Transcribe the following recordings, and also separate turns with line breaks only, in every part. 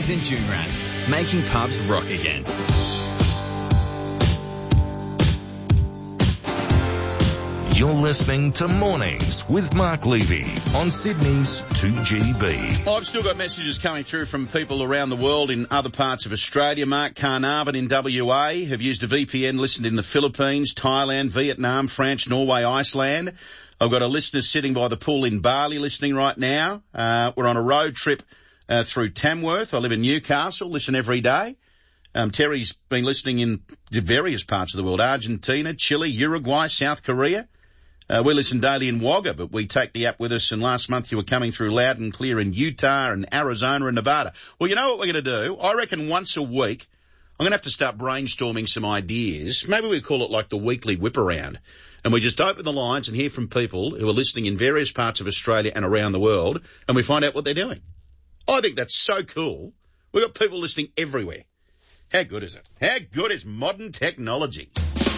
St Junrats, making pubs rock again.
You're listening to Mornings with Mark Levy on Sydney's 2GB.
I've still got messages coming through from people around the world in other parts of Australia. Mark Carnarvon in WA have used a VPN, listened in the Philippines, Thailand, Vietnam, France, Norway, Iceland. I've got a listener sitting by the pool in Bali listening right now. We're on a road trip through Tamworth. I live in Newcastle, listen every day. Terry's been listening in various parts of the world, Argentina, Chile, Uruguay, South Korea. We listen daily in Wagga, but we take the app with us, and last month you were coming through loud and clear in Utah and Arizona and Nevada. Well, you know what we're going to do? I reckon once a week I'm going to have to start brainstorming some ideas. Maybe we call it like the weekly whip around, and we just open the lines and hear from people who are listening in various parts of Australia and around the world, and we find out what they're doing. I think that's so cool. We've got people listening everywhere. How good is it? How good is modern technology?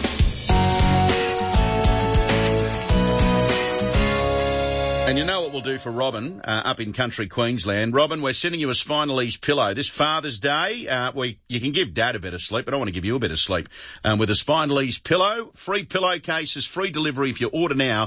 And you know what we'll do for Robin up in country Queensland. Robin, we're sending you a Spinalese pillow. This Father's Day, you can give Dad a bit of sleep, but I want to give you a bit of sleep. With a Spinalese pillow, free pillowcases, free delivery if you order now,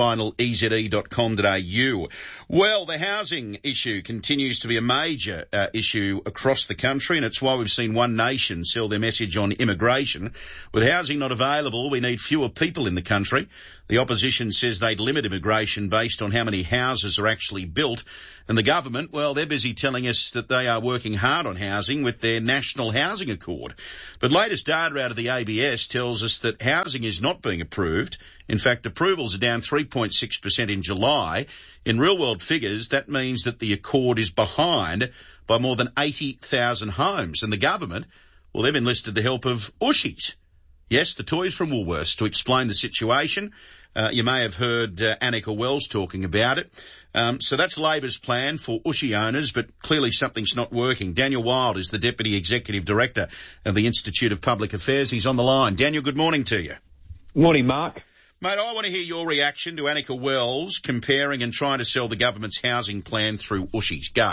spinaleze.com.au. Well, the housing issue continues to be a major issue across the country, and it's why we've seen One Nation sell their message on immigration. With housing not available, we need fewer people in the country. The opposition says they'd limit immigration based on how many houses are actually built. And the government, well, they're busy telling us that they are working hard on housing with their National Housing Accord. But latest data out of the ABS tells us that housing is not being approved. In fact, approvals are down 3.6% in July. In real-world figures, that means that the Accord is behind by more than 80,000 homes. And the government, well, they've enlisted the help of Ushies. Yes, the toys from Woolworths to explain the situation. You may have heard Annika Wells talking about it. So that's Labor's plan for Ushi owners, but clearly something's not working. Daniel Wild is the Deputy Executive Director of the Institute of Public Affairs. He's on the line. Daniel, good morning to you.
Morning, Mark.
Mate, I want to hear your reaction to Annika Wells comparing and trying to sell the government's housing plan through Ushies. Go.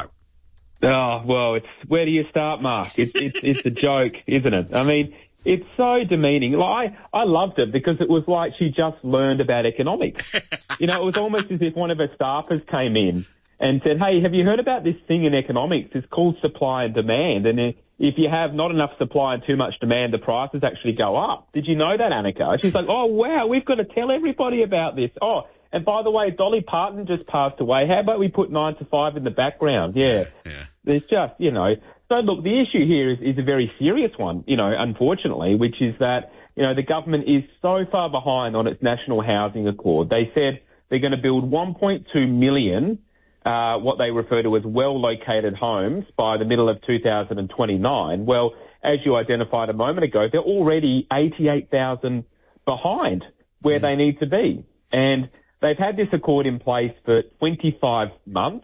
Oh, well, where do you start, Mark? It's a joke, isn't it? I mean, it's so demeaning. Like, I loved it because it was like she just learned about economics. You know, it was almost as if one of her staffers came in and said, hey, have you heard about this thing in economics? It's called supply and demand. And if you have not enough supply and too much demand, the prices actually go up. Did you know that, Annika? She's like, oh, wow, we've got to tell everybody about this. Oh, and by the way, Dolly Parton just passed away. How about we put 9 to 5 in the background? Yeah. There's just, you know. So, look, the issue here is a very serious one, you know, unfortunately, which is that, you know, the government is so far behind on its National Housing Accord. They said they're going to build 1.2 million, what they refer to as well-located homes by the middle of 2029. Well, as you identified a moment ago, they're already 88,000 behind where they need to be. And they've had this accord in place for 25 months,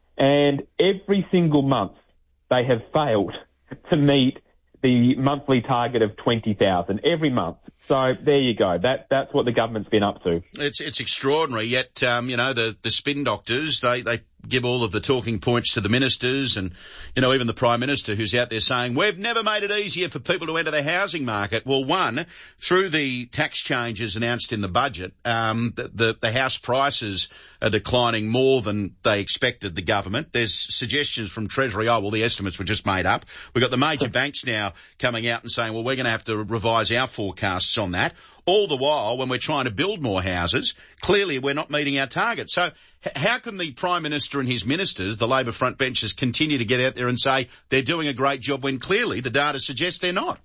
and every single month, they have failed to meet the monthly target of 20,000 every month. So there you go. That's what the government's been up to.
It's extraordinary. Yet, you know, the spin doctors, they give all of the talking points to the ministers and, you know, even the Prime Minister who's out there saying, we've never made it easier for people to enter the housing market. Well, one, through the tax changes announced in the budget, the house prices are declining more than they expected, the government. There's suggestions from Treasury, oh, well, the estimates were just made up. We've got the major banks now coming out and saying, well, we're going to have to revise our forecasts on that. All the while, when we're trying to build more houses, clearly we're not meeting our target. So how can the Prime Minister and his ministers, the Labor front benches, continue to get out there and say they're doing a great job when clearly the data suggests they're not?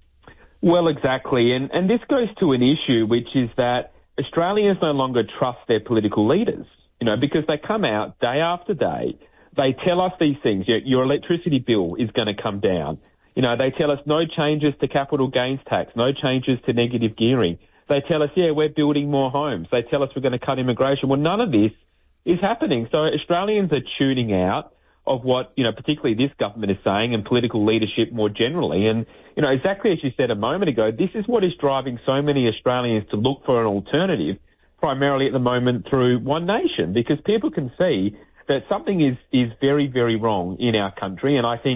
Well, exactly. And this goes to an issue, which is that Australians no longer trust their political leaders, you know, because they come out day after day. They tell us these things. Your electricity bill is going to come down. You know, they tell us no changes to capital gains tax, no changes to negative gearing. They tell us, yeah, we're building more homes. They tell us we're going to cut immigration. Well, none of this is happening. So Australians are tuning out of what, you know, particularly this government is saying and political leadership more generally. And, you know, exactly as you said a moment ago, this is what is driving so many Australians to look for an alternative, primarily at the moment through One Nation, because people can see that something is very, very wrong in our country. And I think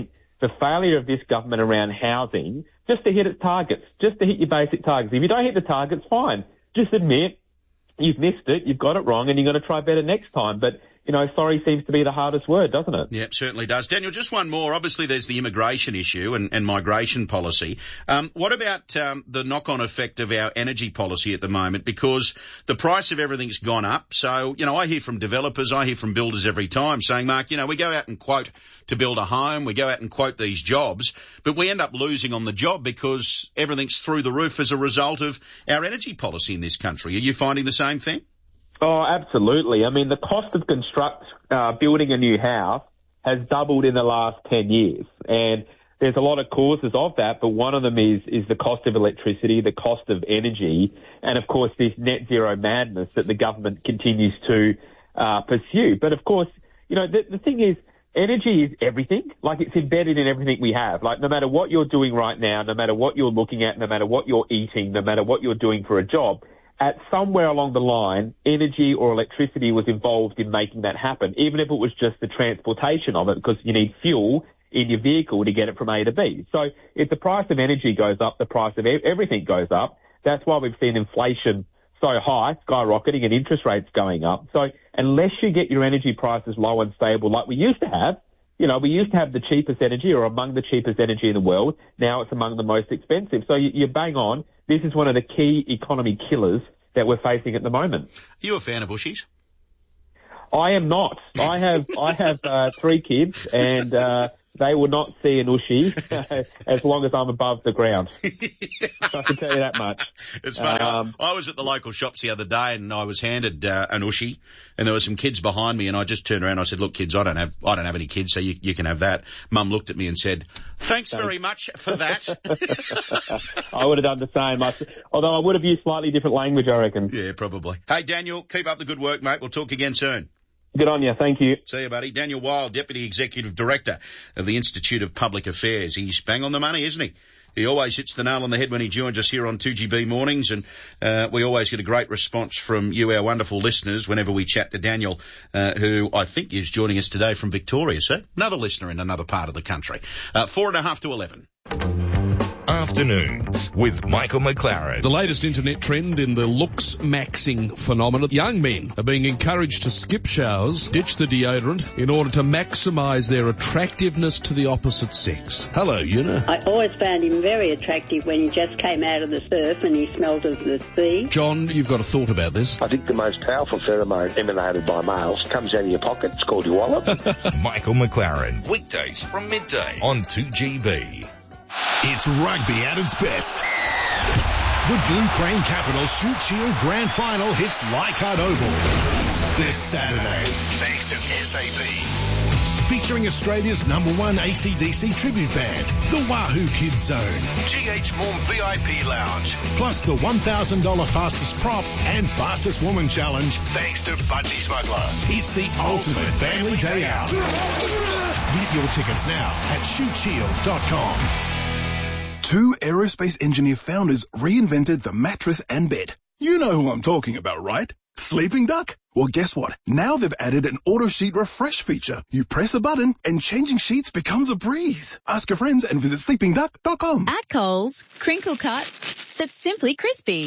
the failure of this government around housing just to hit its targets, just to hit your basic targets. If you don't hit the targets, fine. Just admit you've missed it, you've got it wrong, and you've got to try better next time. But, sorry seems to be the hardest word, doesn't it?
Yeah, it certainly does. Daniel, just one more. Obviously, there's the immigration issue and migration policy. What about the knock-on effect of our energy policy at the moment? Because the price of everything's gone up. So, I hear from developers, I hear from builders every time saying, Mark, we go out and quote to build a home, we go out and quote these jobs, but we end up losing on the job because everything's through the roof as a result of our energy policy in this country. Are you finding the same thing?
Oh, absolutely. I mean, the cost of building a new house has doubled in the last 10 years. And there's a lot of causes of that, but one of them is the cost of electricity, the cost of energy, and, of course, this net zero madness that the government continues to pursue. But, of course, the thing is, energy is everything. Like, it's embedded in everything we have. Like, no matter what you're doing right now, no matter what you're looking at, no matter what you're eating, no matter what you're doing for a job, at somewhere along the line, energy or electricity was involved in making that happen, even if it was just the transportation of it, because you need fuel in your vehicle to get it from A to B. So if the price of energy goes up, the price of everything goes up. That's why we've seen inflation so high, skyrocketing, and interest rates going up. So unless you get your energy prices low and stable like we used to have, we used to have the cheapest energy or among the cheapest energy in the world. Now it's among the most expensive. So you bang on. This is one of the key economy killers that we're facing at the moment.
Are you a fan of Ushies?
I am not. I have 3 kids, and they will not see an Ushi as long as I'm above the ground. I can tell you that much.
It's funny. I was at the local shops the other day, and I was handed an Ushi, and there were some kids behind me, and I just turned around and I said, "Look, kids, I don't have any kids, so you can have that." Mum looked at me and said, "Thanks very much for that."
I would have done the same, although I would have used slightly different language, I reckon.
Yeah, probably. Hey, Daniel, keep up the good work, mate. We'll talk again soon.
Good on you. Thank you.
See you, buddy. Daniel Wild, Deputy Executive Director of the Institute of Public Affairs. He's bang on the money, isn't he? He always hits the nail on the head when he joins us here on 2GB Mornings, and we always get a great response from you, our wonderful listeners, whenever we chat to Daniel, who I think is joining us today from Victoria. So another listener in another part of the country. 4:30 to 11.
Afternoons with Michael McLaren.
The latest internet trend in the looks-maxing phenomenon. Young men are being encouraged to skip showers, ditch the deodorant, in order to maximise their attractiveness to the opposite sex. Hello, Una.
I always found him very attractive when he just came out of the surf and he smelled of the sea.
John, you've got a thought about this.
I think the most powerful pheromone emanated by males comes out of your pocket. It's called your wallet.
Michael McLaren. Weekdays from midday on 2GB.
It's rugby at its best. The Blue Crane Capital Shoot Shield Grand Final hits Leichhardt Oval this Saturday, thanks to SAP. Featuring Australia's #1 AC/DC tribute band, the Wahoo Kids Zone, GH Morm VIP Lounge, plus the $1,000 fastest prop and fastest woman challenge, thanks to Budgie Smuggler. It's the ultimate family day out. Get your tickets now at shootshield.com.
2 aerospace engineer founders reinvented the mattress and bed. You know who I'm talking about, right? Sleeping Duck? Well, guess what? Now they've added an auto sheet refresh feature. You press a button and changing sheets becomes a breeze. Ask your friends and visit sleepingduck.com.
At Coles, crinkle cut that's simply crispy.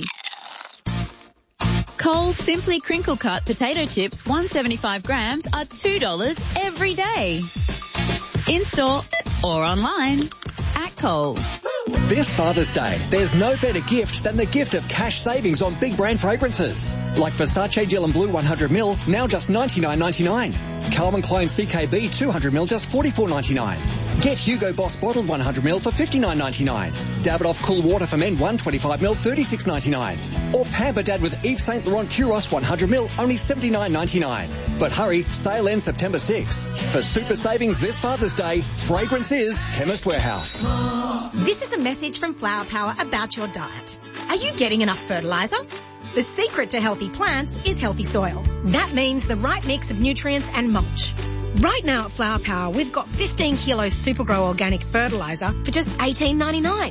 Coles Simply Crinkle Cut potato chips, 175 grams, are $2 every day. In-store or online at Coles.
This Father's Day, there's no better gift than the gift of cash savings on big brand fragrances. Like Versace Gel and Blue 100ml, now just $99.99. Calvin Klein CKB 200ml, just $44.99. Get Hugo Boss Bottled 100ml for $59.99. Davidoff Cool Water for Men 125ml, $36.99. Or Pamper Dad with Yves Saint Laurent Kuros 100ml, only $79.99. But hurry, sale ends September 6. For super savings this Father's Day, fragrance is Chemist Warehouse.
This is a message from Flower Power about your diet. Are you getting enough fertilizer? The secret to healthy plants is healthy soil. That means the right mix of nutrients and mulch. Right now at Flower Power, we've got 15 kilos Supergrow organic fertilizer for just $18.99.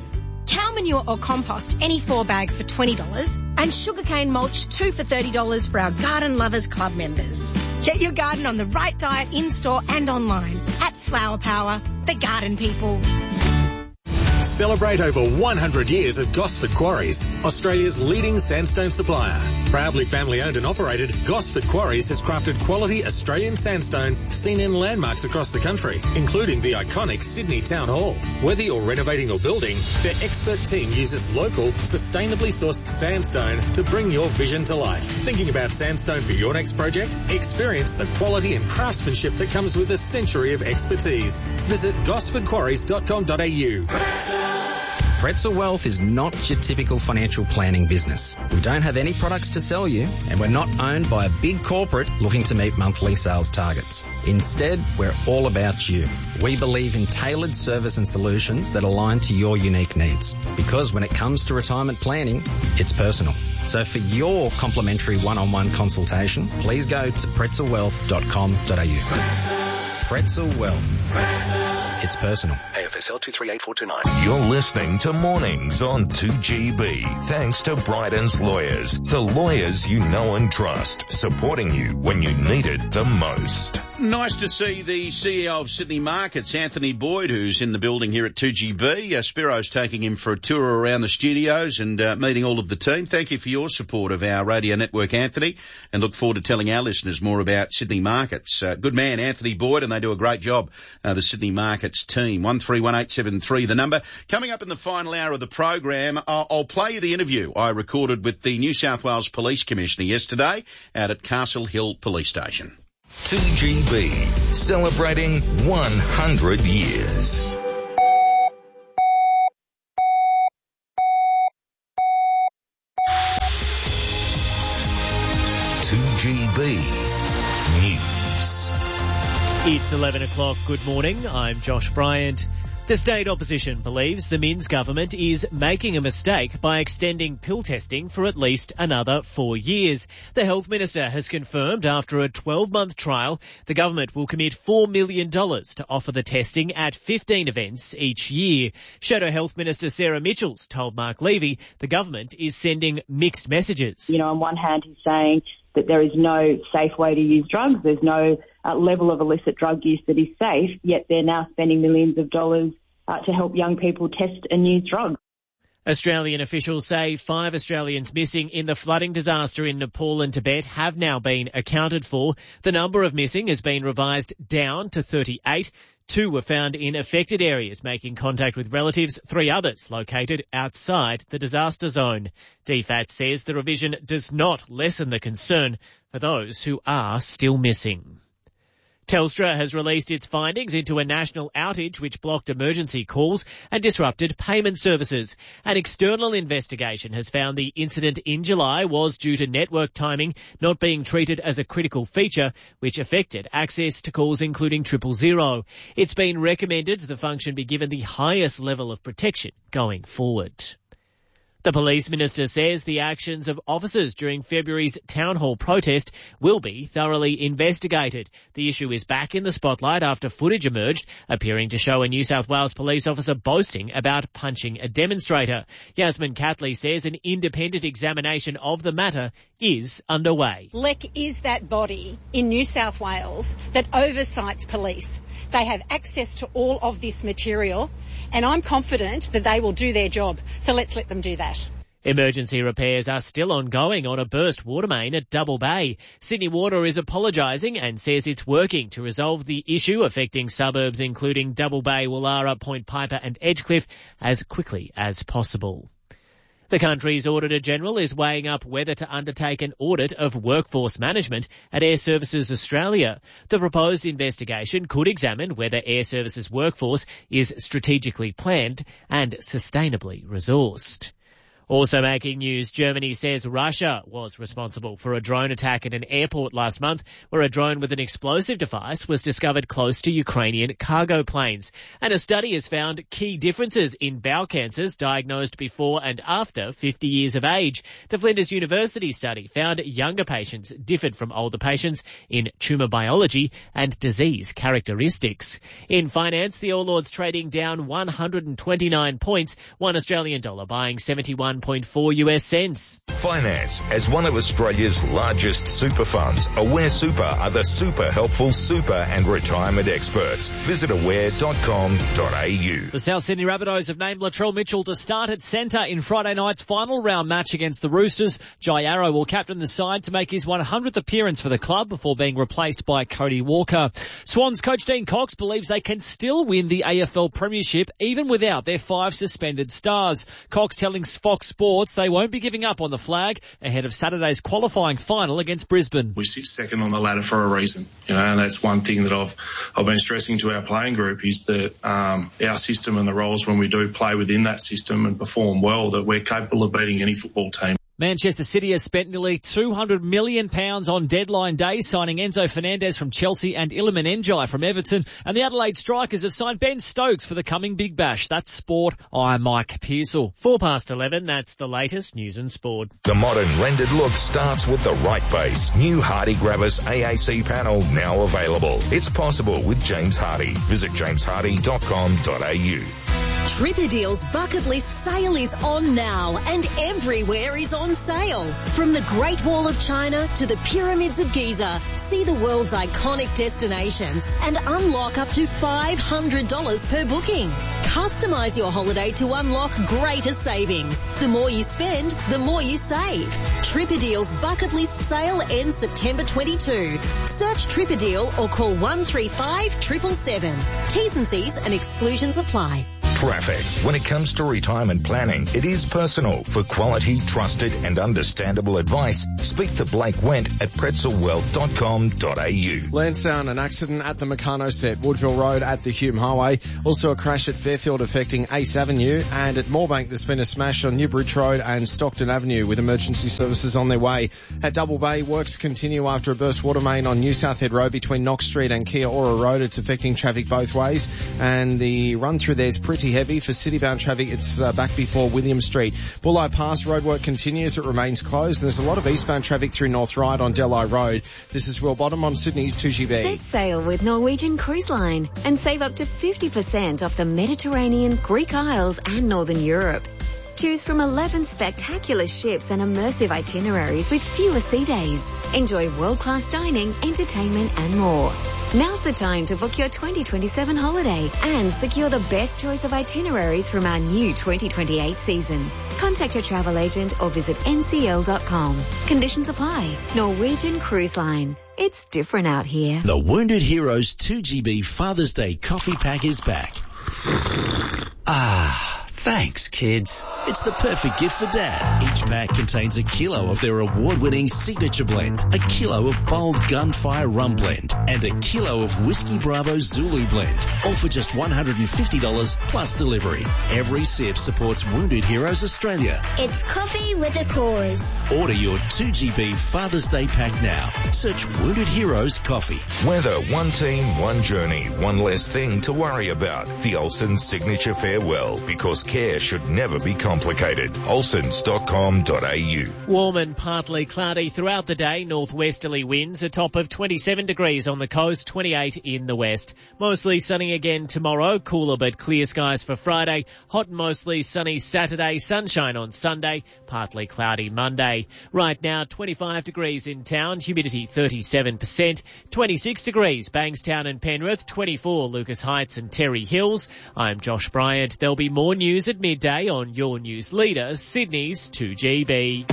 Cow manure or compost, any 4 bags for $20, and sugarcane mulch, 2 for $30 for our Garden Lovers Club members. Get your garden on the right diet in-store and online at Flower Power, the garden people.
Celebrate over 100 years of Gosford Quarries, Australia's leading sandstone supplier. Proudly family owned and operated, Gosford Quarries has crafted quality Australian sandstone seen in landmarks across the country, including the iconic Sydney Town Hall. Whether you're renovating or building, their expert team uses local, sustainably sourced sandstone to bring your vision to life. Thinking about sandstone for your next project? Experience the quality and craftsmanship that comes with a century of expertise. Visit gosfordquarries.com.au.
Pretzel Wealth is not your typical financial planning business. We don't have any products to sell you, and we're not owned by a big corporate looking to meet monthly sales targets. Instead, we're all about you. We believe in tailored service and solutions that align to your unique needs. Because when it comes to retirement planning, it's personal. So for your complimentary one-on-one consultation, please go to pretzelwealth.com.au. Pretzel Wealth. It's personal.
AFSL 238429.
You're listening to Mornings on 2GB. Thanks to Bryden's Lawyers. The lawyers you know and trust. Supporting you when you need it the most.
Nice to see the CEO of Sydney Markets, Anthony Boyd, who's in the building here at 2GB. Spiro's taking him for a tour around the studios and meeting all of the team. Thank you for your support of our radio network, Anthony, and look forward to telling our listeners more about Sydney Markets. Good man, Anthony Boyd, and they do a great job, the Sydney Markets team. 131873, the number. Coming up in the final hour of the program, I'll play you the interview I recorded with the New South Wales Police Commissioner yesterday out at Castle Hill Police Station.
2GB, celebrating 100 years. News.
It's 11 o'clock. Good morning. I'm Josh Bryant. The state opposition believes the Minns government is making a mistake by extending pill testing for at least another 4 years. The health minister has confirmed after a 12-month trial, the government will commit $4 million to offer the testing at 15 events each year. Shadow Health Minister Sarah Mitchells told Mark Levy the government is sending mixed messages.
You know, on one hand, he's saying that there is no safe way to use drugs. There's no level of illicit drug use that is safe, yet they're now spending millions of dollars to help young people test and use drugs.
Australian officials say 5 Australians missing in the flooding disaster in Nepal and Tibet have now been accounted for. The number of missing has been revised down to 38. 2 were found in affected areas making contact with relatives, 3 others located outside the disaster zone. DFAT says the revision does not lessen the concern for those who are still missing. Telstra has released its findings into a national outage which blocked emergency calls and disrupted payment services. An external investigation has found the incident in July was due to network timing not being treated as a critical feature, which affected access to calls including 000. It's been recommended the function be given the highest level of protection going forward. The police minister says the actions of officers during February's town hall protest will be thoroughly investigated. The issue is back in the spotlight after footage emerged appearing to show a New South Wales police officer boasting about punching a demonstrator. Yasmin Catley says an independent examination of the matter is underway.
LEC is that body in New South Wales that oversights police. They have access to all of this material, and I'm confident that they will do their job. So let's let them do that.
Emergency repairs are still ongoing on a burst water main at Double Bay. Sydney Water is apologising and says it's working to resolve the issue affecting suburbs including Double Bay, Woollahra, Point Piper and Edgecliff as quickly as possible. The country's Auditor-General is weighing up whether to undertake an audit of workforce management at Air Services Australia. The proposed investigation could examine whether Air Services workforce is strategically planned and sustainably resourced. Also making news, Germany says Russia was responsible for a drone attack at an airport last month where a drone with an explosive device was discovered close to Ukrainian cargo planes. And a study has found key differences in bowel cancers diagnosed before and after 50 years of age. The Flinders University study found younger patients differed from older patients in tumour biology and disease characteristics. In finance, the All Ords trading down 129 points, $1 Australian buying 71.4 US cents.
Finance. As one of Australia's largest super funds, Aware Super are the super helpful super and retirement experts. Visit aware.com.au.
The South Sydney Rabbitohs have named Latrell Mitchell to start at centre in Friday night's final round match against the Roosters. Jai Arrow will captain the side to make his 100th appearance for the club before being replaced by Cody Walker. Swans coach Dean Cox believes they can still win the AFL Premiership even without their 5 suspended stars. Cox telling Fox Sports they won't be giving up on the flag ahead of Saturday's qualifying final against Brisbane.
We sit second on the ladder for a reason, and that's one thing that I've been stressing to our playing group is that our system and the roles when we do play within that system and perform well, that we're capable of beating any football team.
Manchester City has spent nearly £200 million on deadline day, signing Enzo Fernandez from Chelsea and Iliman Ndiaye from Everton. And the Adelaide Strikers have signed Ben Stokes for the coming Big Bash. That's sport. I'm Mike Pearsall.
11:04, that's the latest news and sport.
The modern rendered look starts with the right base. New Hardy Gravis AAC panel now available. It's possible with James Hardy. Visit jameshardy.com.au.
Tripperdeal's bucket list sale is on now and everywhere is on sale. From the Great Wall of China to the Pyramids of Giza, see the world's iconic destinations and unlock up to $500 per booking. Customize your holiday to unlock greater savings. The more you spend, the more you save. Tripperdeal's bucket list sale ends September 22. Search Tripperdeal or call 135 777. T's and C's and exclusions apply.
Traffic. When it comes to retirement planning, it is personal. For quality, trusted and understandable advice, speak to Blake Wendt at pretzelwealth.com.au.
Lansdowne, an accident at the Meccano set, Woodville Road at the Hume Highway. Also a crash at Fairfield affecting Ace Avenue, and at Moorebank there's been a smash on Newbridge Road and Stockton Avenue with emergency services on their way. At Double Bay, works continue after a burst water main on New South Head Road between Knox Street and Kia Ora Road. It's affecting traffic both ways, and the run through there's pretty heavy. For city-bound traffic, it's back before William Street. Bulleye Pass roadwork continues. It remains closed. There's a lot of eastbound traffic through North Ryde on Delhi Road. This is Will Bottom on Sydney's 2GB.
Set sail with Norwegian Cruise Line and save up to 50% off the Mediterranean, Greek Isles and Northern Europe. Choose from 11 spectacular ships and immersive itineraries with fewer sea days. Enjoy world-class dining, entertainment and more. Now's the time to book your 2027 holiday and secure the best choice of itineraries from our new 2028 season. Contact your travel agent or visit ncl.com. Conditions apply. Norwegian Cruise Line. It's different out here.
The Wounded Heroes 2GB Father's Day coffee pack is back. Thanks, kids. It's the perfect gift for Dad. Each pack contains a kilo of their award-winning signature blend, a kilo of bold gunfire rum blend, and a kilo of Whiskey Bravo Zulu blend, all for just $150 plus delivery. Every sip supports Wounded Heroes Australia.
It's coffee with a cause.
Order your 2GB Father's Day pack now. Search Wounded Heroes Coffee.
Weather, one team, one journey, one less thing to worry about. The Olsen's signature farewell, because care should never be complicated. Olsons.com.au.
Warm and partly cloudy throughout the day. Northwesterly winds, a top of 27 degrees on the coast, 28 in the west. Mostly sunny again tomorrow. Cooler but clear skies for Friday. Hot and mostly sunny Saturday. Sunshine on Sunday. Partly cloudy Monday. Right now, 25 degrees in town. Humidity 37%. 26 degrees Bankstown and Penrith. 24 Lucas Heights and Terry Hills. I'm Josh Bryant. There'll be more news at midday on your news leader, Sydney's 2GB.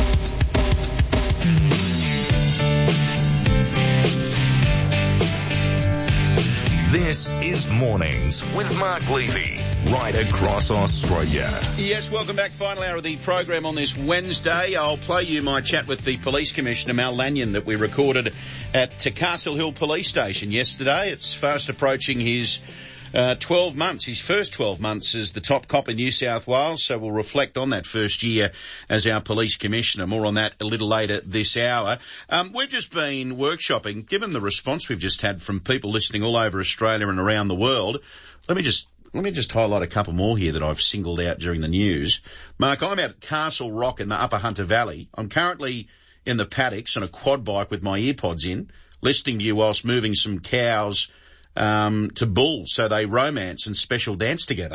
This is Mornings with Mark Levy, right across Australia.
Yes, welcome back. Final hour of the program on this Wednesday. I'll play you my chat with the Police Commissioner, Mal Lanyon, that we recorded at Castle Hill Police Station yesterday. It's fast approaching his 12 months, his first 12 months as the top cop in New South Wales, so we'll reflect on that first year as our police commissioner. More on that a little later this hour. We've just been workshopping, given the response we've just had from people listening all over Australia and around the world. Let me just highlight a couple more here that I've singled out during the news. Mark, I'm out at Castle Rock in the Upper Hunter Valley. I'm currently in the paddocks on a quad bike with my earpods in, listening to you whilst moving some cows to bulls so they romance and special dance together.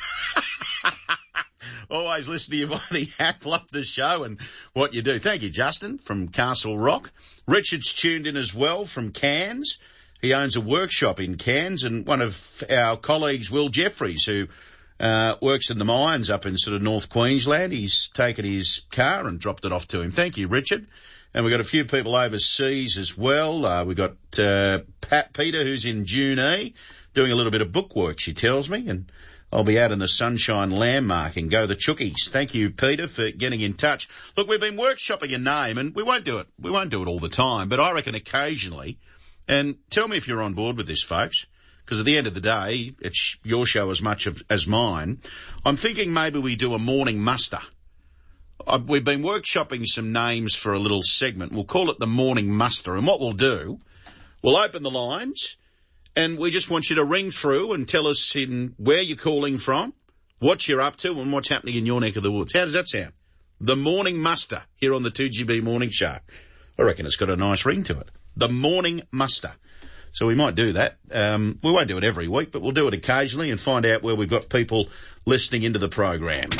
Always listen to you by the app. Love the show and what you do. Thank you, Justin, from Castle Rock. Richard's tuned in as well from Cairns. He owns a workshop in Cairns, and one of our colleagues, Will Jeffries, who works in the mines up in sort of North Queensland, he's taken his car and dropped it off to him. Thank you, Richard. And we've got a few people overseas as well. We've got Peter, who's in Junee, doing a little bit of book work, she tells me, and I'll be out in the Sunshine Landmark and go the Chookies. Thank you, Peter, for getting in touch. Look, we've been workshopping a name, and we won't do it. We won't do it all the time, but I reckon occasionally. And tell me if you're on board with this, folks, because at the end of the day, it's your show as much as mine. I'm thinking maybe we do a morning muster. We've been workshopping some names for a little segment. We'll call it the morning muster. And what we'll do, we'll open the lines, and we just want you to ring through and tell us in where you're calling from, what you're up to, and what's happening in your neck of the woods. How does that sound? The morning muster here on the 2GB Morning Show. I reckon it's got a nice ring to it. The morning muster. So we might do that. We won't do it every week, but we'll do it occasionally and find out where we've got people listening into the program.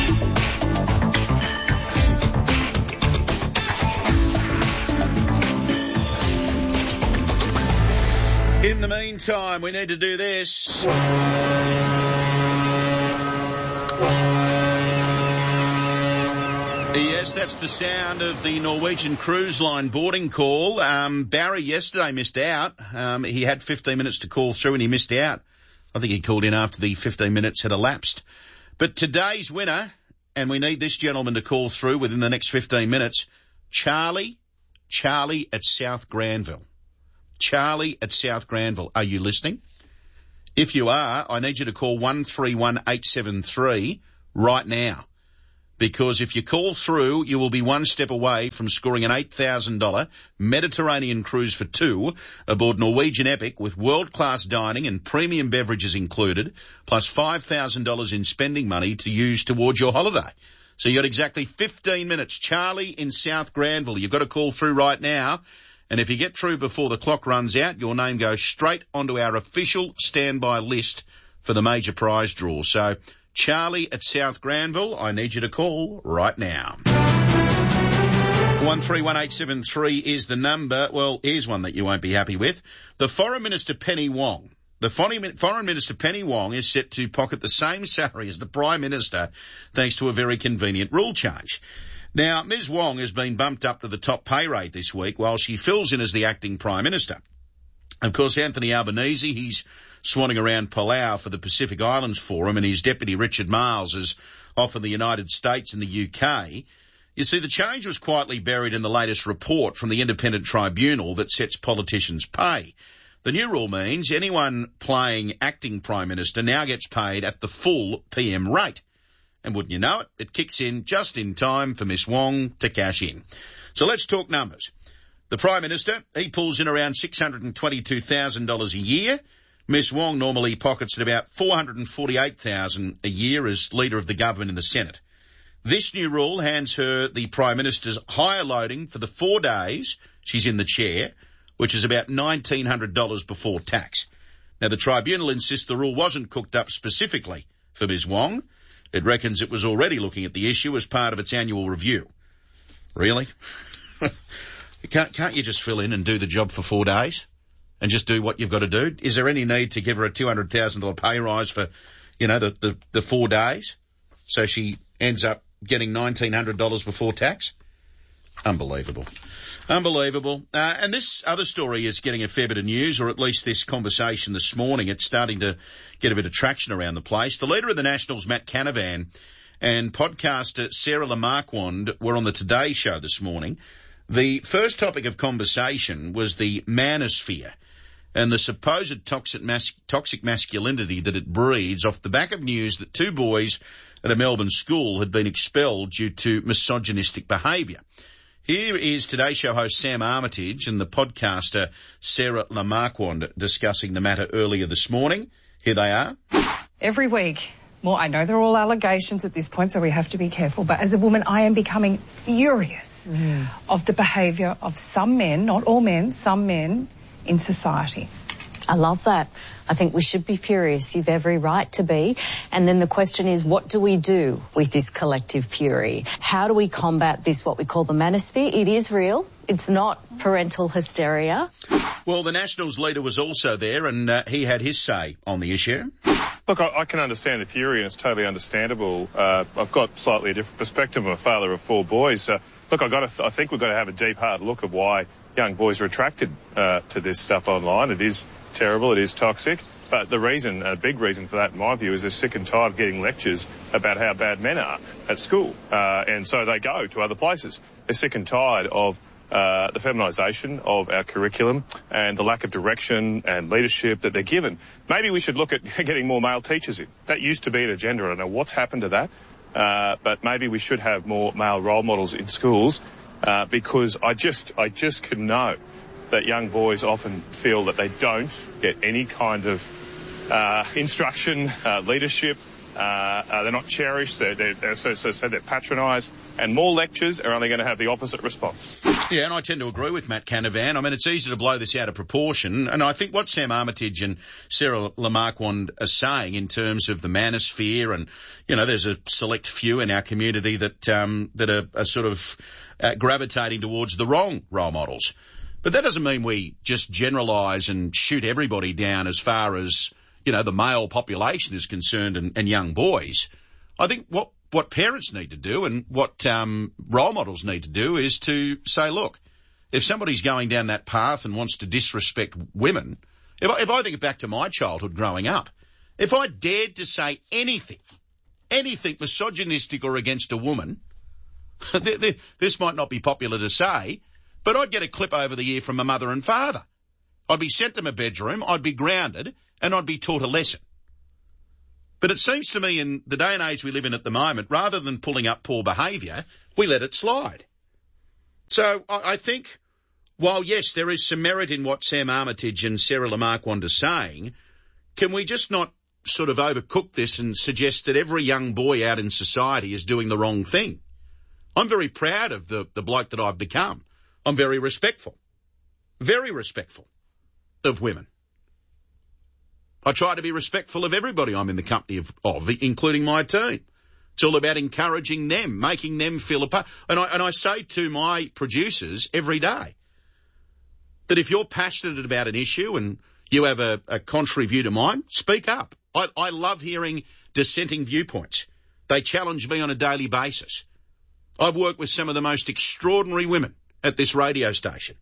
In the meantime, we need to do this. Yes, that's the sound of the Norwegian Cruise Line boarding call. Barry yesterday missed out. He had 15 minutes to call through and he missed out. I think he called in after the 15 minutes had elapsed. But today's winner, and we need this gentleman to call through within the next 15 minutes, Charlie at South Granville. Charlie at South Granville. Are you listening? If you are, I need you to call 131873 right now. Because if you call through, you will be one step away from scoring an $8,000 Mediterranean cruise for two aboard Norwegian Epic with world-class dining and premium beverages included, plus $5,000 in spending money to use towards your holiday. So you got exactly 15 minutes. Charlie in South Granville. You've got to call through right now. And if you get through before the clock runs out, your name goes straight onto our official standby list for the major prize draw. So Charlie at South Granville, I need you to call right now. 131873 is the number. Well, here's one that you won't be happy with. The Foreign Minister Penny Wong. The Foreign Minister Penny Wong is set to pocket the same salary as the Prime Minister thanks to a very convenient rule change. Now, Ms Wong has been bumped up to the top pay rate this week while she fills in as the acting Prime Minister. Of course, Anthony Albanese, he's swanning around Palau for the Pacific Islands Forum, and his deputy Richard Marles is off in the United States and the UK. You see, the change was quietly buried in the latest report from the independent tribunal that sets politicians' pay. The new rule means anyone playing acting Prime Minister now gets paid at the full PM rate. And wouldn't you know it, it kicks in just in time for Miss Wong to cash in. So let's talk numbers. The Prime Minister, he pulls in around $622,000 a year. Miss Wong normally pockets at about $448,000 a year as Leader of the Government in the Senate. This new rule hands her the Prime Minister's higher loading for the 4 days she's in the chair, which is about $1,900 before tax. Now, the tribunal insists the rule wasn't cooked up specifically for Ms Wong. It reckons it was already looking at the issue as part of its annual review. Really? Can't you just fill in and do the job for 4 days and just do what you've got to do? Is there any need to give her a $200,000 pay rise for, the 4 days so she ends up getting $1,900 before tax? Unbelievable. And this other story is getting a fair bit of news, or at least this conversation this morning. It's starting to get a bit of traction around the place. The leader of the Nationals, Matt Canavan, and podcaster Sarah Lamarquand were on the Today Show this morning. The first topic of conversation was the manosphere. and the supposed toxic masculinity that it breeds off the back of news that 2 boys at a Melbourne school had been expelled due to misogynistic behaviour. Here is Today Show host Sam Armitage and the podcaster Sarah Lamarquand discussing the matter earlier this morning. Here they are.
Every week, well, I know they're all allegations at this point, so we have to be careful, but as a woman, I am becoming furious of the behaviour of some men, not all men, some men in society.
I love that. I think we should be furious. You've every right to be. And then the question is, what do we do with this collective fury? How do we combat this, what we call the manosphere? It is real. It's not parental hysteria.
Well, the Nationals leader was also there, and he had his say on the issue.
Look, I can understand the fury, and it's totally understandable. I've got slightly a different perspective. I'm a father of 4 boys. Look, I think we've got to have a deep, hard look at why young boys are attracted to this stuff online. It is terrible. It is toxic. But the reason, a big reason for that, in my view, is they're sick and tired of getting lectures about how bad men are at school. And so they go to other places. They're sick and tired of the feminisation of our curriculum and the lack of direction and leadership that they're given. Maybe we should look at getting more male teachers in. That used to be an agenda. I don't know what's happened to that. But maybe we should have more male role models in schools, because I just can know that young boys often feel that they don't get any kind of instruction, leadership. They're not cherished. They're patronised, and more lectures are only going to have the opposite response.
Yeah, and I tend to agree with Matt Canavan. I mean, it's easy to blow this out of proportion, and I think what Sam Armitage and Sarah Lamarquand are saying in terms of the manosphere, and there's a select few in our community that are sort of gravitating towards the wrong role models. But that doesn't mean we just generalise and shoot everybody down as far as the male population is concerned and young boys. I think what parents need to do and what role models need to do is to say, look, if somebody's going down that path and wants to disrespect women, if I think back to my childhood growing up, if I dared to say anything misogynistic or against a woman, this might not be popular to say, but I'd get a clip over the ear from my mother and father. I'd be sent to my bedroom, I'd be grounded, and I'd be taught a lesson. But it seems to me in the day and age we live in at the moment, rather than pulling up poor behaviour, we let it slide. So I think, while yes, there is some merit in what Sam Armitage and Sarah Lamarquand are saying, can we just not sort of overcook this and suggest that every young boy out in society is doing the wrong thing? I'm very proud of the bloke that I've become. I'm very respectful of women. I try to be respectful of everybody I'm in the company of, including my team. It's all about encouraging them, making them feel a part. And I say to my producers every day that if you're passionate about an issue and you have a contrary view to mine, speak up. I love hearing dissenting viewpoints. They challenge me on a daily basis. I've worked with some of the most extraordinary women at this radio station.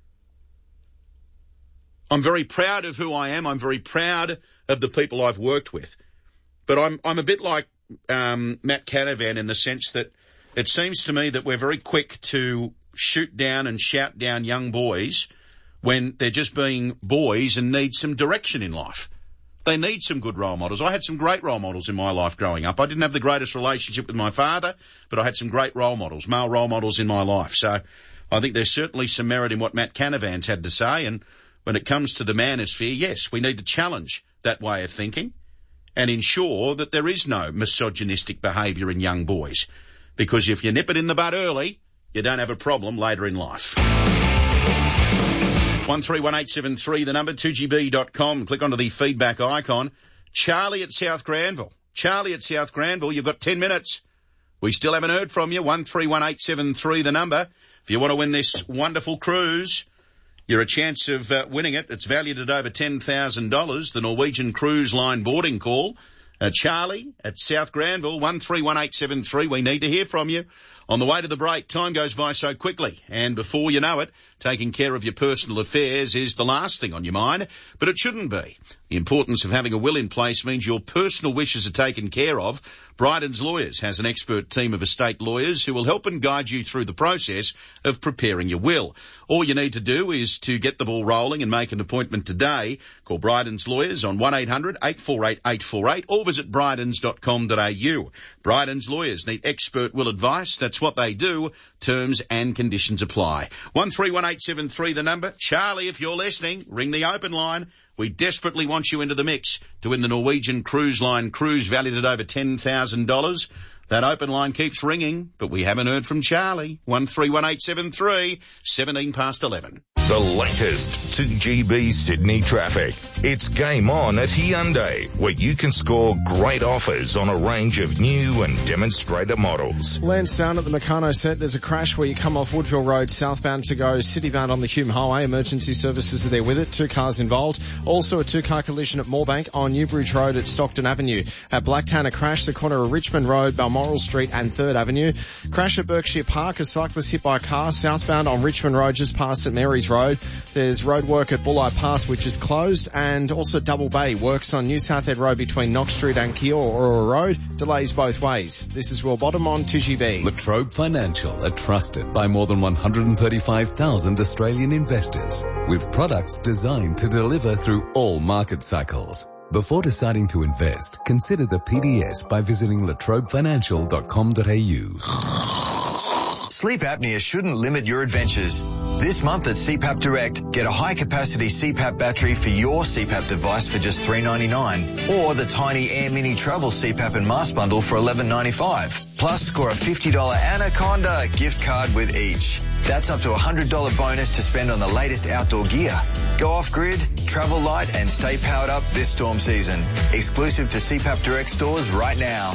I'm very proud of who I am. I'm very proud of the people I've worked with. But I'm a bit like Matt Canavan in the sense that it seems to me that we're very quick to shoot down and shout down young boys when they're just being boys and need some direction in life. They need some good role models. I had some great role models in my life growing up. I didn't have the greatest relationship with my father, but I had some great role models, male role models in my life. So I think there's certainly some merit in what Matt Canavan's had to say, and when it comes to the manosphere, yes, we need to challenge that way of thinking and ensure that there is no misogynistic behaviour in young boys. Because if you nip it in the bud early, you don't have a problem later in life. 131873, the number, 2GB.com. Click onto the feedback icon. Charlie at South Granville. You've got 10 minutes. We still haven't heard from you. 131873, the number. If you want to win this wonderful cruise, you're a chance of winning it. It's valued at over $10,000, the Norwegian Cruise Line boarding call. Charlie at South Granville, 131873. We need to hear from you. On the way to the break, time goes by so quickly, and before you know it, taking care of your personal affairs is the last thing on your mind, but it shouldn't be. The importance of having a will in place means your personal wishes are taken care of. Bryden's Lawyers has an expert team of estate lawyers who will help and guide you through the process of preparing your will. All you need to do is to get the ball rolling and make an appointment today. Call Bryden's Lawyers on 1-800-848-848 or visit brydens.com.au. Bryden's Lawyers need expert will advice. That's what they do. Terms and conditions apply. 131873 the number. Charlie, if you're listening, ring the open line. We desperately want you into the mix to win the Norwegian Cruise Line cruise valued at over $10,000. That open line keeps ringing, but we haven't heard from Charlie. 131873, 17 past 11.
The latest 2GB Sydney traffic. It's game on at Hyundai, where you can score great offers on a range of new and demonstrator models.
Lansdowne at the Meccano set, there's a crash where you come off Woodville Road southbound to go citybound on the Hume Highway. Emergency services are there with it. 2 cars involved. Also a 2-car collision at Moorebank on Newbridge Road at Stockton Avenue. At Blacktown, a crash the corner of Richmond Road, Balmoral Street and 3rd Avenue. Crash at Berkshire Park, a cyclist hit by a car southbound on Richmond Road just past St Mary's Road. There's road work at Bulleye Pass which is closed, and also Double Bay works on New Southhead Road between Knox Street and Kiora Road. Delays both ways. This is Will Bottom on 2GB.
La Trobe Financial are trusted by more than 135,000 Australian investors with products designed to deliver through all market cycles. Before deciding to invest, consider the PDS by visiting latrobefinancial.com.au.
Sleep apnea shouldn't limit your adventures. This month at CPAP Direct, get a high-capacity CPAP battery for your CPAP device for just $3.99, or the Tiny Air Mini Travel CPAP and Mask Bundle for $11.95. Plus, score a $50 Anaconda gift card with each. That's up to a $100 bonus to spend on the latest outdoor gear. Go off-grid, travel light and stay powered up this storm season. Exclusive to CPAP Direct stores right now.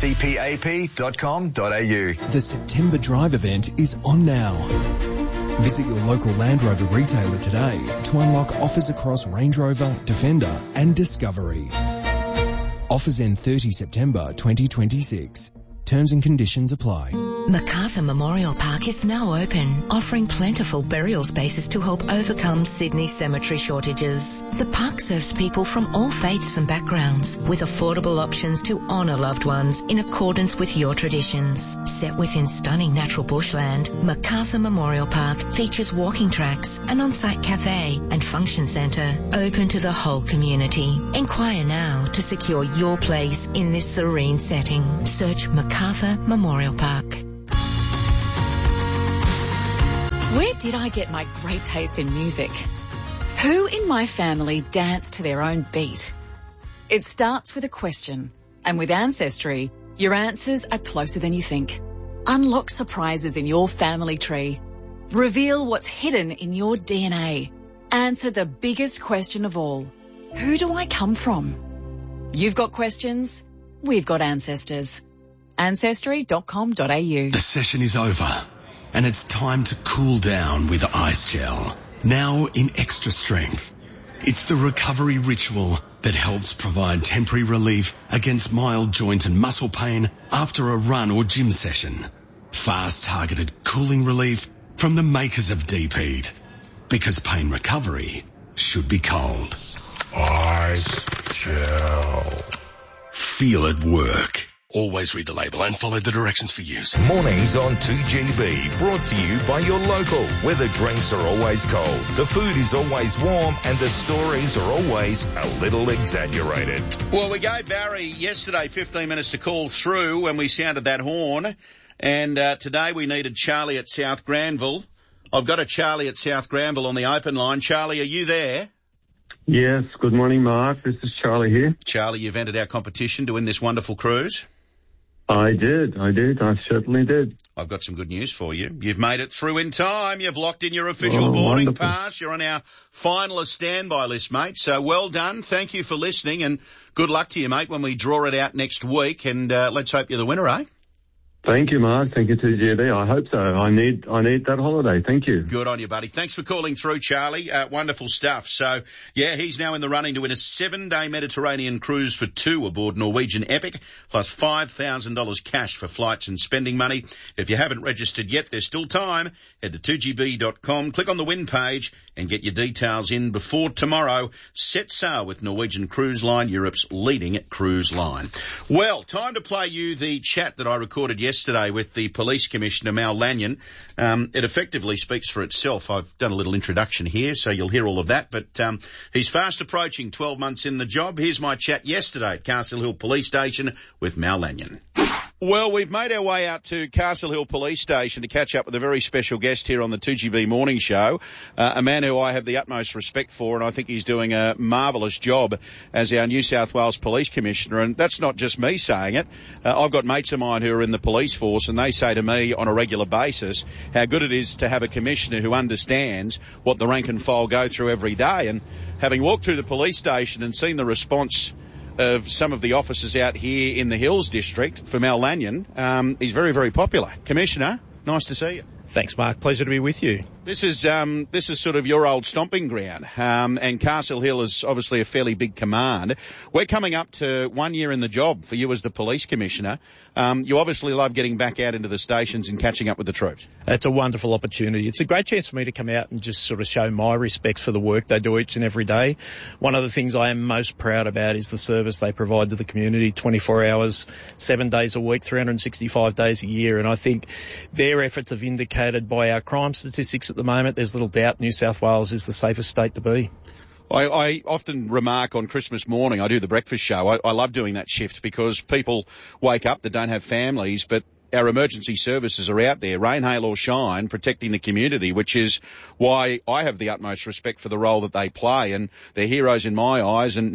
cpap.com.au.
The September Drive event is on now. Visit your local Land Rover retailer today to unlock offers across Range Rover, Defender and Discovery. Offers end 30 September 2026. Terms and conditions apply.
Macarthur Memorial Park is now open, offering plentiful burial spaces to help overcome Sydney cemetery shortages. The park serves people from all faiths and backgrounds, with affordable options to honour loved ones in accordance with your traditions. Set within stunning natural bushland, Macarthur Memorial Park features walking tracks, an on-site cafe and function centre open to the whole community. Inquire now to secure your place in this serene setting. Search Macarthur Memorial Park.
Where did I get my great taste in music? Who in my family danced to their own beat? It starts with a question, and with Ancestry, your answers are closer than you think. Unlock surprises in your family tree. Reveal what's hidden in your DNA. Answer the biggest question of all. Who do I come from? You've got questions, we've got ancestors. Ancestry.com.au.
The session is over, and it's time to cool down with Ice Gel. Now in extra strength. It's the recovery ritual that helps provide temporary relief against mild joint and muscle pain after a run or gym session. Fast targeted cooling relief from the makers of Deep Heat. Because pain recovery should be cold.
Ice Gel.
Feel it work. Always read the label and follow the directions for use.
Mornings on 2GB, brought to you by your local, where the drinks are always cold, the food is always warm, and the stories are always a little exaggerated.
Well, we gave Barry yesterday 15 minutes to call through when we sounded that horn, and today we needed Charlie at South Granville. I've got a Charlie at South Granville on the open line. Charlie, are you there?
Yes, good morning, Mark. This is Charlie here.
Charlie, you've entered our competition to win this wonderful cruise.
I certainly did.
I've got some good news for you. You've made it through in time. You've locked in your official boarding
wonderful.
pass. You're on our finalist standby list, mate. So well done. Thank you for listening, and good luck to you, mate, when we draw it out next week. And let's hope you're the winner, eh?
Thank you, Mark. Thank you to GB. I hope so. I need that holiday. Thank you.
Good on you, buddy. Thanks for calling through, Charlie. Wonderful stuff. So, yeah, he's now in the running to win a 7-day Mediterranean cruise for 2 aboard Norwegian Epic, plus $5,000 cash for flights and spending money. If you haven't registered yet, there's still time. Head to 2gb.com, click on the win page, and get your details in before tomorrow. Set sail with Norwegian Cruise Line, Europe's leading cruise line. Well, time to play you the chat that I recorded yesterday with the Police Commissioner, Mal Lanyon. It effectively speaks for itself. I've done a little introduction here, so you'll hear all of that. But he's fast approaching 12 months in the job. Here's my chat yesterday at Castle Hill Police Station with Mal Lanyon. Well, we've made our way out to Castle Hill Police Station to catch up with a very special guest here on the 2GB Morning Show, a man who I have the utmost respect for, and I think he's doing a marvellous job as our New South Wales Police Commissioner. And that's not just me saying it. I've got mates of mine who are in the police force, and they say to me on a regular basis how good it is to have a commissioner who understands what the rank and file go through every day. And having walked through the police station and seen the response of some of the officers out here in the Hills District for Mal Lanyon, he's very, very popular. Commissioner, nice to see you.
Thanks, Mark. Pleasure to be with you.
This is sort of your old stomping ground, and Castle Hill is obviously a fairly big command. We're coming up to 1 year in the job for you as the police commissioner. You obviously love getting back out into the stations and catching up with the troops.
It's a wonderful opportunity. It's a great chance for me to come out and just sort of show my respect for the work they do each and every day. One of the things I am most proud about is the service they provide to the community 24 hours, 7 days a week, 365 days a year. And I think their efforts have indicated by our crime statistics at the moment, there's little doubt New South Wales is the safest state to be.
I often remark on Christmas morning, I do the breakfast show. I love doing that shift because people wake up that don't have families, but our emergency services are out there, rain, hail or shine, protecting the community, which is why I have the utmost respect for the role that they play. And they're heroes in my eyes, and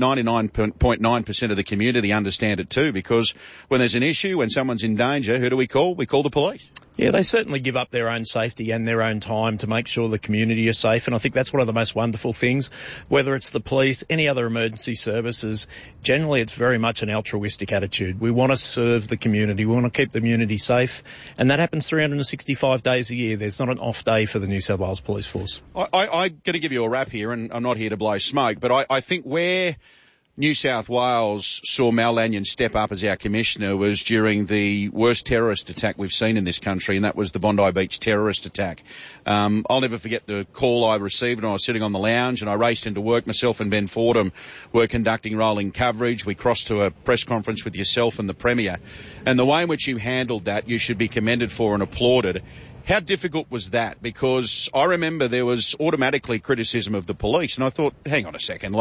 99.9% of the community understand it too, because when there's an issue, when someone's in danger, who do we call? We call the police.
Yeah, they certainly give up their own safety and their own time to make sure the community is safe. And I think that's one of the most wonderful things, whether it's the police, any other emergency services. Generally, it's very much an altruistic attitude. We want to serve the community. We want to keep the community safe. And that happens 365 days a year. There's not an off day for the New South Wales Police Force.
I'm going to give you a wrap here, and I'm not here to blow smoke, but I think where New South Wales saw Mal Lanyon step up as our commissioner was during the worst terrorist attack we've seen in this country, and that was the Bondi Beach terrorist attack. I'll never forget the call I received when I was sitting on the lounge and I raced into work. Myself and Ben Fordham were conducting rolling coverage. We crossed to a press conference with yourself and the Premier. And the way in which you handled that, you should be commended for and applauded. How difficult was that? Because I remember there was automatically criticism of the police, and I thought, hang on a second,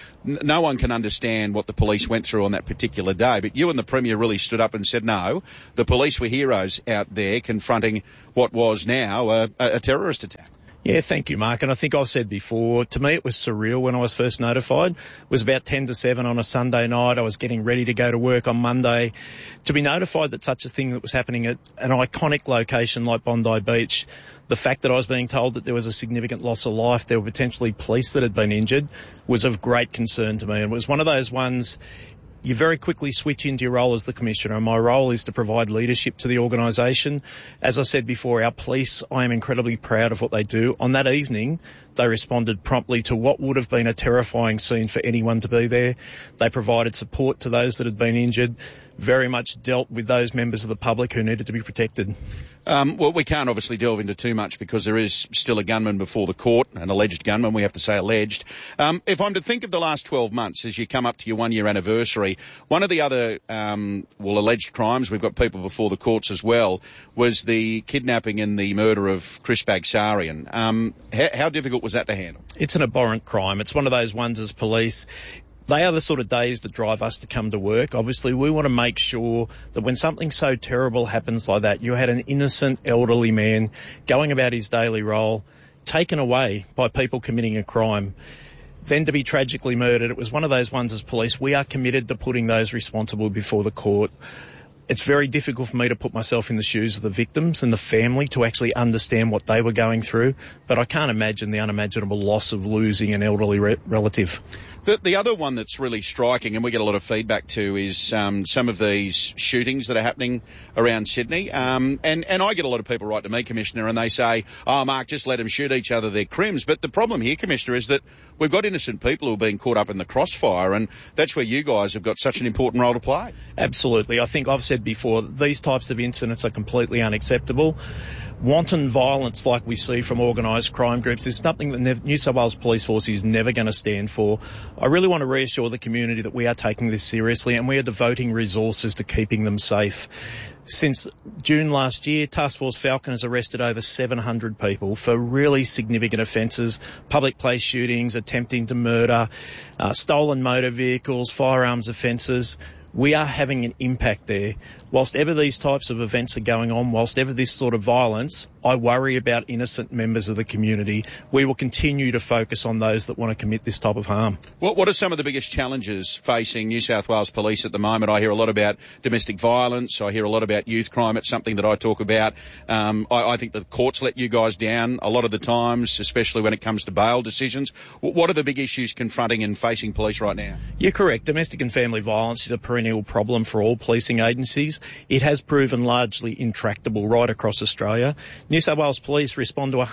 no one can understand what the police went through on that particular day. But you and the Premier really stood up and said, no, the police were heroes out there confronting what was now a terrorist attack.
Yeah, thank you, Mark. And I think I've said before, to me it was surreal when I was first notified. It was about 10 to 7 on a Sunday night. I was getting ready to go to work on Monday. To be notified that such a thing that was happening at an iconic location like Bondi Beach, the fact that I was being told that there was a significant loss of life, there were potentially police that had been injured, was of great concern to me. And it was one of those ones you very quickly switch into your role as the Commissioner, and my role is to provide leadership to the organisation. As I said before, our police, I am incredibly proud of what they do. On that evening, they responded promptly to what would have been a terrifying scene for anyone to be there. They provided support to those that had been injured, very much dealt with those members of the public who needed to be protected.
Well, we can't obviously delve into too much because there is still a gunman before the court, an alleged gunman. We have to say alleged. If I'm to think of the last 12 months as you come up to your 1 year anniversary, one of the other, alleged crimes, we've got people before the courts as well, was the kidnapping and the murder of Chris Bagsarian. How difficult was that to handle?
It's an abhorrent crime. It's one of those ones as police. They are the sort of days that drive us to come to work. Obviously, we want to make sure that when something so terrible happens like that, you had an innocent elderly man going about his daily role, taken away by people committing a crime, then to be tragically murdered. It was one of those ones as police. We are committed to putting those responsible before the court. It's very difficult for me to put myself in the shoes of the victims and the family to actually understand what they were going through, but I can't imagine the unimaginable loss of losing an elderly relative.
The other one that's really striking, and we get a lot of feedback to, is some of these shootings that are happening around Sydney. And I get a lot of people write to me, Commissioner, and they say, oh, Mark, just let them shoot each other, they're crims. But the problem here, Commissioner, is that we've got innocent people who are being caught up in the crossfire, and that's where you guys have got such an important role to play.
Absolutely. I think I've said before, these types of incidents are completely unacceptable. Wanton violence like we see from organised crime groups is something that New South Wales Police Force is never going to stand for. I really want to reassure the community that we are taking this seriously and we are devoting resources to keeping them safe. Since June last year, Task Force Falcon has arrested over 700 people for really significant offences, public place shootings, attempting to murder, stolen motor vehicles, firearms offences. We are having an impact there. Whilst ever these types of events are going on, whilst ever this sort of violence, I worry about innocent members of the community. We will continue to focus on those that want to commit this type of harm.
What are some of the biggest challenges facing New South Wales Police at the moment? I hear a lot about domestic violence. I hear a lot about youth crime. It's something that I talk about. I think the courts let you guys down a lot of the times, especially when it comes to bail decisions. What are the big issues confronting and facing police right now?
You're correct. Domestic and family violence is a perennial problem for all policing agencies. It has proven largely intractable right across Australia. New South Wales Police respond to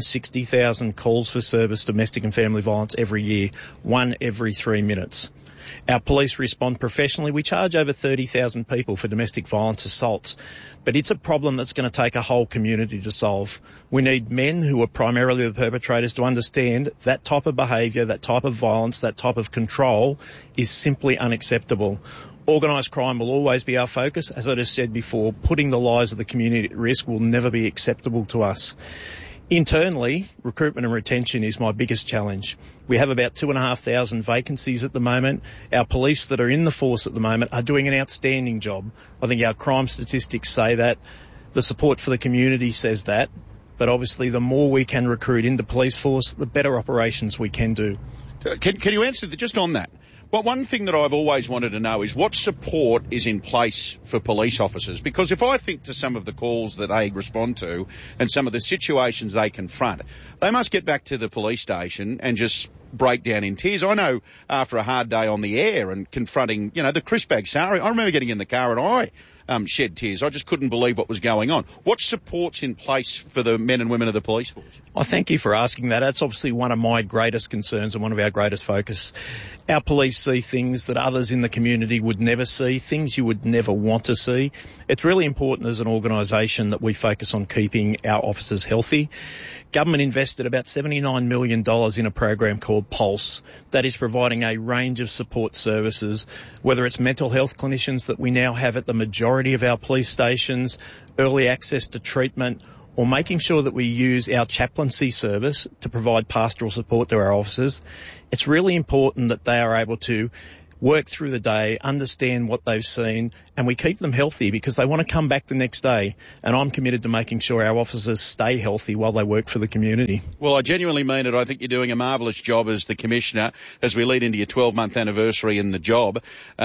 160,000 calls for service domestic and family violence every year, 1 every 3 minutes. Our police respond professionally. We charge over 30,000 people for domestic violence assaults, but it's a problem that's going to take a whole community to solve. We need men who are primarily the perpetrators to understand that type of behaviour, that type of violence, that type of control is simply unacceptable. Organised crime will always be our focus. As I just said before, putting the lives of the community at risk will never be acceptable to us. Internally, recruitment and retention is my biggest challenge. We have about 2,500 vacancies at the moment. Our police that are in the force at the moment are doing an outstanding job. I think our crime statistics say that. The support for the community says that. But obviously, the more we can recruit into police force, the better operations we can do.
Can you answer just on that? Well, one thing that I've always wanted to know is what support is in place for police officers. Because if I think to some of the calls that they respond to and some of the situations they confront, they must get back to the police station and just break down in tears. I know after a hard day on the air and confronting, the Chris Bagsari, I remember getting in the car and I shed tears. I just couldn't believe what was going on. What support's in place for the men and women of the police force?
I thank you for asking that. That's obviously one of my greatest concerns and one of our greatest focus. Our police see things that others in the community would never see, things you would never want to see. It's really important as an organisation that we focus on keeping our officers healthy. Government invested about $79 million in a program called Pulse that is providing a range of support services, whether it's mental health clinicians that we now have at the majority of our police stations, early access to treatment, or making sure that we use our chaplaincy service to provide pastoral support to our officers. It's really important that they are able to work through the day, understand what they've seen, and we keep them healthy because they want to come back the next day. And I'm committed to making sure our officers stay healthy while they work for the community.
Well, I genuinely mean it. I think you're doing a marvellous job as the Commissioner as we lead into your 12-month anniversary in the job.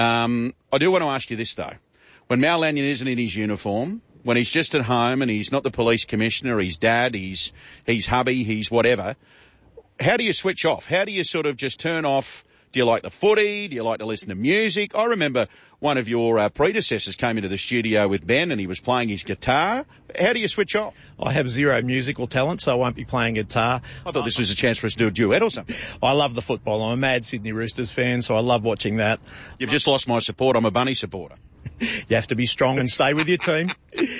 I do want to ask you this, though. When Mal Lanyon isn't in his uniform, when he's just at home and he's not the police commissioner, he's dad, he's hubby, he's whatever, how do you switch off? How do you sort of just turn off? Do you like the footy? Do you like to listen to music? I remember one of your predecessors came into the studio with Ben and he was playing his guitar. How do you switch off?
I have zero musical talent, so I won't be playing guitar.
I thought this was a chance for us to do a duet or something.
I love the football. I'm a mad Sydney Roosters fan, so I love watching that.
You've just lost my support. I'm a Bunny supporter.
You have to be strong and stay with your team.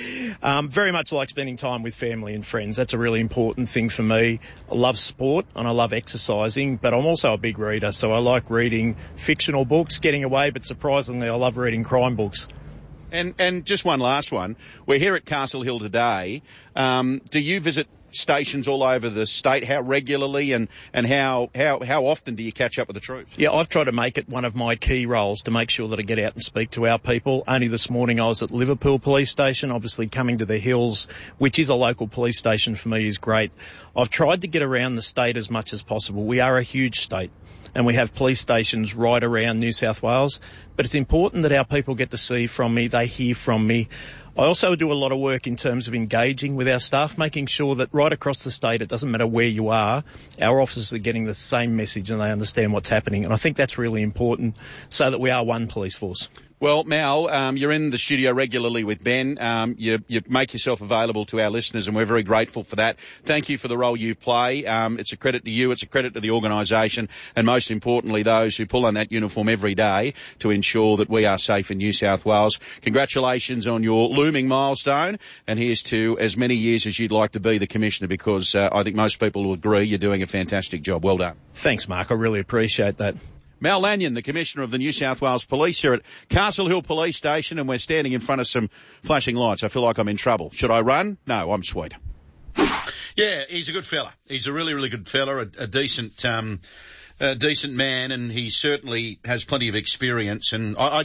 Very much like spending time with family and friends. That's a really important thing for me. I love sport and I love exercising, but I'm also a big reader, so I like reading fictional books, getting away, but surprisingly I love reading crime books.
And just one last one. We're here at Castle Hill today. Do you visit stations all over the state? How regularly and how often do you catch up with the troops?
Yeah, I've tried to make it one of my key roles to make sure that I get out and speak to our people. Only this morning I was at Liverpool Police Station. Obviously coming to the Hills, which is a local police station for me, is great. I've tried to get around the state as much as possible. We are a huge state and we have police stations right around New South Wales, but it's important that our people get to see from me, they hear from me. I also do a lot of work in terms of engaging with our staff, making sure that right across the state, it doesn't matter where you are, our officers are getting the same message and they understand what's happening. And I think that's really important so that we are one police force.
Well, Mal, you're in the studio regularly with Ben. You make yourself available to our listeners, and we're very grateful for that. Thank you for the role you play. It's a credit to you, it's a credit to the organisation, and most importantly, those who pull on that uniform every day to ensure that we are safe in New South Wales. Congratulations on your looming milestone, and here's to as many years as you'd like to be the Commissioner, because I think most people will agree you're doing a fantastic job. Well done.
Thanks, Mark. I really appreciate that.
Mal Lanyon, the Commissioner of the New South Wales Police here at Castle Hill Police Station, and we're standing in front of some flashing lights. I feel like I'm in trouble. Should I run? No, I'm sweet. Yeah, he's a good fella. He's a really, really good fella, a decent man, and he certainly has plenty of experience. And I'm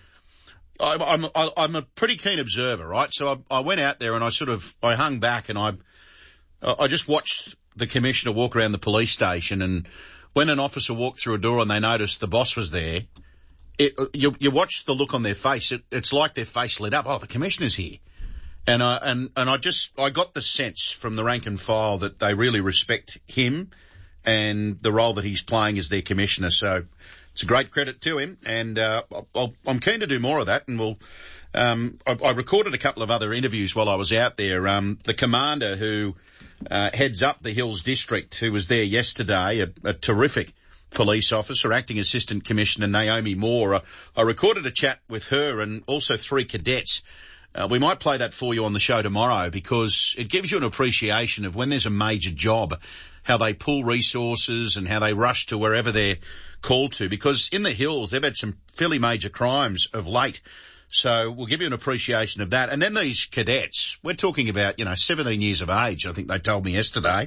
a pretty keen observer, right? So I went out there and I hung back and I just watched the Commissioner walk around the police station, and when an officer walked through a door and they noticed the boss was there, you watch the look on their face. It's like their face lit up. Oh, the Commissioner's here. And I got the sense from the rank and file that they really respect him and the role that he's playing as their Commissioner. So it's a great credit to him. And, I'm keen to do more of that. And I recorded a couple of other interviews while I was out there. The commander who heads up the Hills District, who was there yesterday, a terrific police officer, Acting Assistant Commissioner Naomi Moore. I recorded a chat with her and also 3 cadets. We might play that for you on the show tomorrow, because it gives you an appreciation of when there's a major job, how they pull resources and how they rush to wherever they're called to. Because in the Hills, they've had some fairly major crimes of late. So we'll give you an appreciation of that. And then these cadets, we're talking about, 17 years of age, I think they told me yesterday.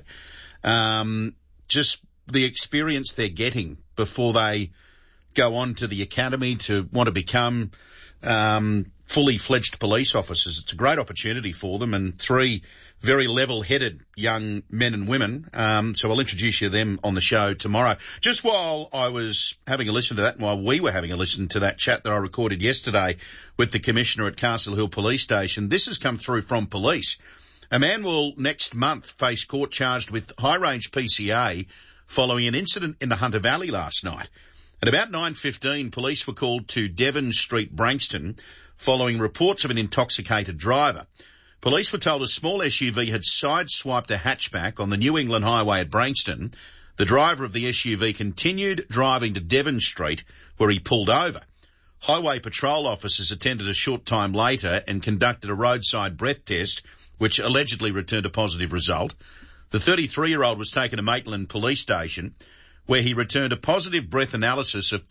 Just the experience they're getting before they go on to the academy to want to become fully fledged police officers. It's a great opportunity for them, and 3 very level-headed young men and women. So I'll introduce you to them on the show tomorrow. Just while I was having a listen to that, and while we were having a listen to that chat that I recorded yesterday with the Commissioner at Castle Hill Police Station, this has come through from police. A man will next month face court charged with high-range PCA following an incident in the Hunter Valley last night. At about 9:15, police were called to Devon Street, Branxton, following reports of an intoxicated driver. Police were told a small SUV had sideswiped a hatchback on the New England Highway at Branxton. The driver of the SUV continued driving to Devon Street, where he pulled over. Highway patrol officers attended a short time later and conducted a roadside breath test, which allegedly returned a positive result. The 33-year-old was taken to Maitland Police Station, where he returned a positive breath analysis of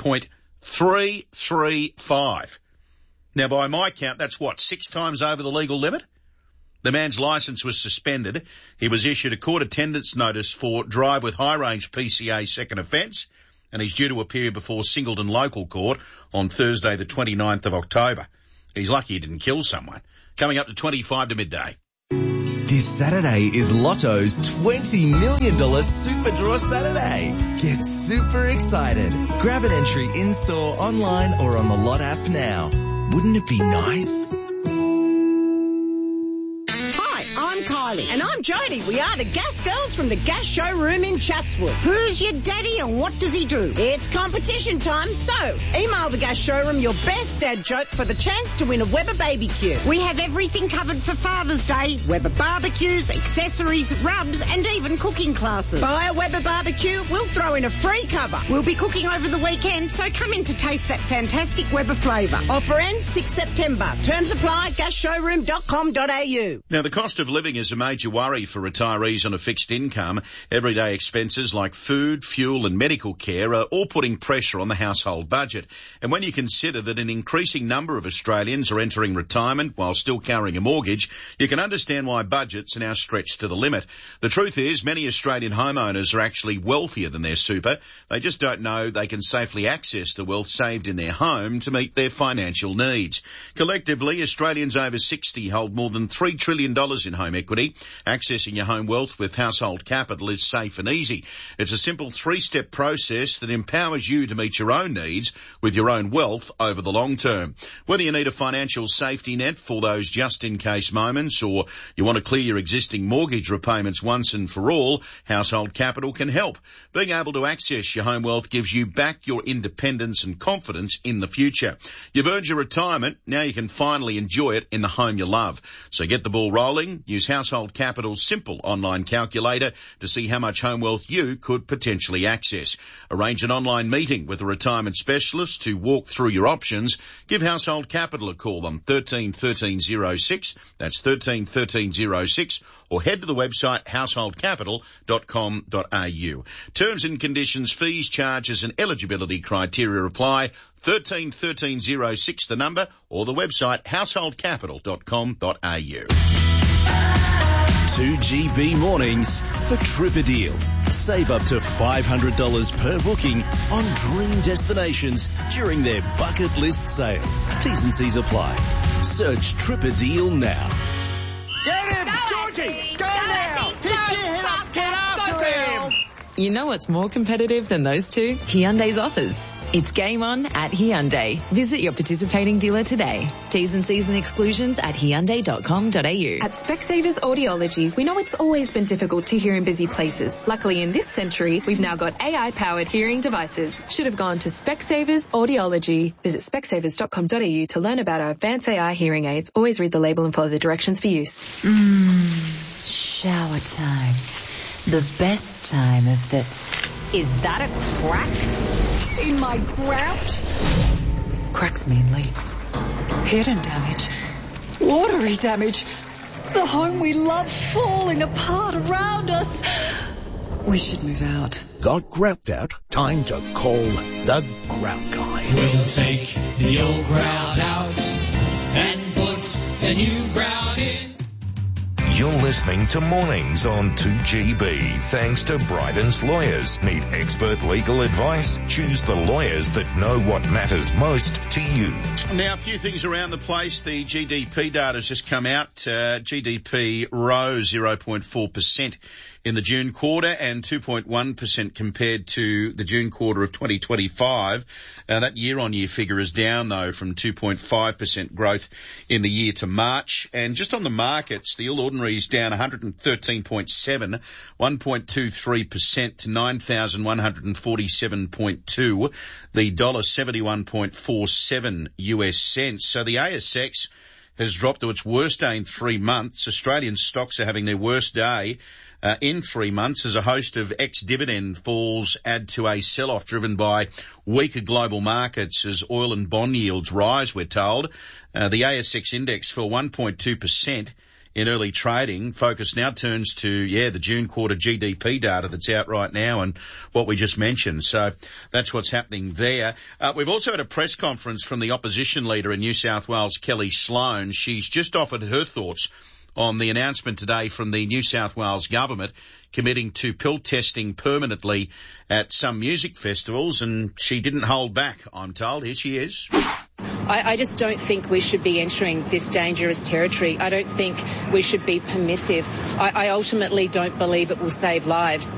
.335. Now, by my count, that's 6 times over the legal limit? The man's licence was suspended. He was issued a court attendance notice for drive with high-range PCA second offence, and he's due to appear before Singleton Local Court on Thursday the 29th of October. He's lucky he didn't kill someone. Coming up to 25 to midday.
This Saturday is Lotto's $20 million Super Draw Saturday. Get super excited. Grab an entry in-store, online or on the Lot app now. Wouldn't it be nice?
I'm Kylie. And I'm Jodie. We are the Gas Girls from the Gas Showroom in Chatswood. Who's your daddy and what does he do? It's competition time, so email the Gas Showroom your best dad joke for the chance to win a Weber BBQ. We have everything covered for Father's Day. Weber barbecues, accessories, rubs, and even cooking classes. Buy a Weber barbecue, we'll throw in a free cover. We'll be cooking over the weekend, so come in to taste that fantastic Weber flavour. Offer ends 6 September. Terms apply at gasshowroom.com.au.
Now, the cost of living is a major worry for retirees on a fixed income. Everyday expenses like food, fuel and medical care are all putting pressure on the household budget. And when you consider that an increasing number of Australians are entering retirement while still carrying a mortgage, you can understand why budgets are now stretched to the limit. The truth is, many Australian homeowners are actually wealthier than their super. They just don't know they can safely access the wealth saved in their home to meet their financial needs. Collectively, Australians over 60 hold more than $3 trillion in home equity. Accessing your home wealth with Household Capital is safe and easy. It's a simple three-step process that empowers you to meet your own needs with your own wealth over the long term. Whether you need a financial safety net for those just-in-case moments or you want to clear your existing mortgage repayments once and for all, Household Capital can help. Being able to access your home wealth gives you back your independence and confidence in the future. You've earned your retirement. Now you can finally enjoy it in the home you love. So get the ball rolling. Use Household Capital's simple online calculator to see how much home wealth you could potentially access. Arrange an online meeting with a retirement specialist to walk through your options. Give Household Capital a call on 13 1306. That's 13 1306. Or head to the website householdcapital.com.au. Terms and conditions, fees, charges and eligibility criteria apply. 13 1306 the number, or the website householdcapital.com.au.
2GB mornings for Tripadeal. Save up to $500 per booking on dream destinations during their bucket list sale. T's and C's apply. Search Tripadeal now.
Get him! Georgie! Go now! Pick your head up! Get after him!
You know what's more competitive than those two? Hyundai's offers. It's game on at Hyundai. Visit your participating dealer today. T's and C's and exclusions at Hyundai.com.au.
At Specsavers Audiology, we know it's always been difficult to hear in busy places. Luckily, in this century, we've now got AI-powered hearing devices. Should have gone to Specsavers Audiology. Visit specsavers.com.au to learn about our advanced AI hearing aids. Always read the label and follow the directions for use.
Shower time. The best time of the...
Is that a crack in my grout?
Cracks mean leaks. Hidden damage. Watery damage.
The home we love falling apart around us.
We should move out.
Got grout out? Time to call the Grout Guy.
We'll take the old grout out and put the new grout in.
You're listening to Mornings on 2GB. Thanks to Bryden's Lawyers. Need expert legal advice? Choose the lawyers that know what matters most to you.
Now, a few things around the place. The GDP data has just come out. GDP rose 0.4% in the June quarter and 2.1% compared to the June quarter of 2025. That year-on-year figure is down, though, from 2.5% growth in the year to March. And just on the markets, the All Ordinaries down 113.7, 1.23% to 9,147.2. The dollar 71.47 US cents. So the ASX has dropped to its worst day in 3 months. Australian stocks are having their worst day in 3 months as a host of ex-dividend falls add to a sell-off driven by weaker global markets as oil and bond yields rise, we're told. The ASX index fell 1.2% in early trading. Focus now turns to, the June quarter GDP data that's out right now and what we just mentioned. So that's what's happening there. We've also had a press conference from the opposition leader in New South Wales, Kelly Sloan. She's just offered her thoughts on the announcement today from the New South Wales government committing to pill testing permanently at some music festivals, and she didn't hold back, I'm told. Here she is.
I just don't think we should be entering this dangerous territory. I don't think we should be permissive. I ultimately don't believe it will save lives.